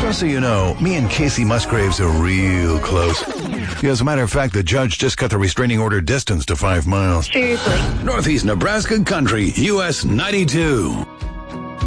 Just so you know, me and Casey Musgraves are real close. Yeah, as a matter of fact, the judge just cut the restraining order distance to 5 miles. Seriously. Northeast Nebraska Country, US 92.